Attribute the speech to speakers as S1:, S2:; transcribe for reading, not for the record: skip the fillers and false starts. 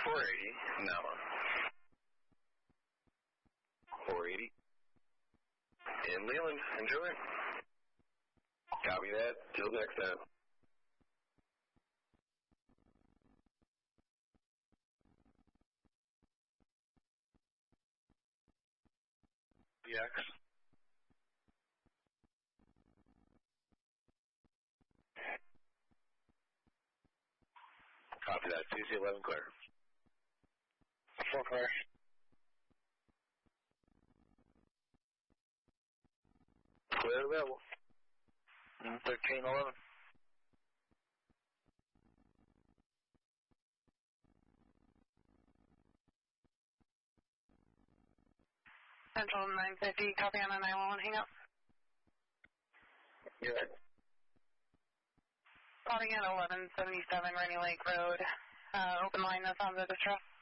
S1: 480, now on. 480. In Leland, enjoy. Copy that. Till next time. BX. Copy that. CC11 clear. 4 clear. Clear available. 1311.
S2: Central 950, copy on a 911, hang up.
S1: Good.
S2: Calling at 1177 Rainy Lake Road. Open line, no sounds of distress.